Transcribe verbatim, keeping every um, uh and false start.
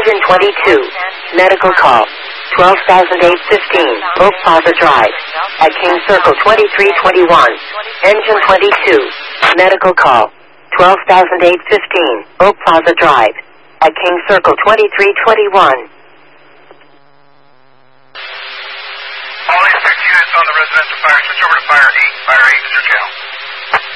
Engine twenty-two. Medical call. twelve thousand eight fifteen. Oak Plaza Drive. At King Circle twenty-three twenty-one. Engine twenty-two. Medical call. twelve thousand eight fifteen. Oak Plaza Drive. At King Circle twenty-three twenty-one. All these six units on the residential fire, switch over to fire eight. Fire eight is your channel.